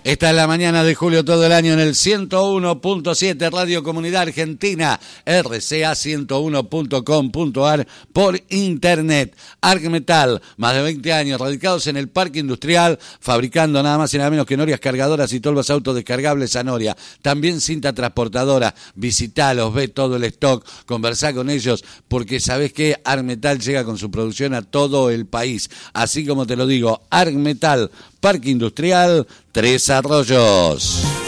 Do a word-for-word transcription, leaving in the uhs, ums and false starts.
Esta es la mañana de julio todo el año en el ciento uno punto siete Radio Comunidad Argentina, R C A ciento uno punto com punto ar por internet. Argmetal, más de veinte años radicados en el Parque Industrial, fabricando nada más y nada menos que norias cargadoras y tolvas autodescargables a noria. También cinta transportadora. Visitalos, ve todo el stock, conversá con ellos, porque sabés que Argmetal llega con su producción a todo el país. Así como te lo digo, Argmetal, Parque Industrial, Tres Arroyos.